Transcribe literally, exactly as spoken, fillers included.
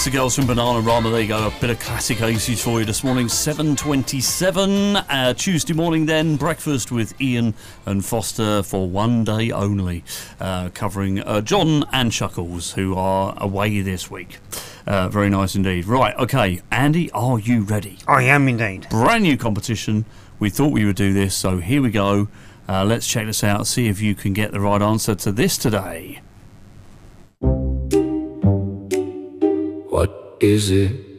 Yes, the girls from Bananarama. There you go, a bit of classic eighties for you this morning. seven twenty-seven, uh, Tuesday morning then, breakfast with Ian and Foster for one day only, uh, covering uh, John and Chuckles, who are away this week. Uh, very nice indeed. Right, okay, Andy, are you ready? I am indeed. Brand new competition. We thought we would do this, so here we go. Uh, let's check this out, see if you can get the right answer to this today. What is it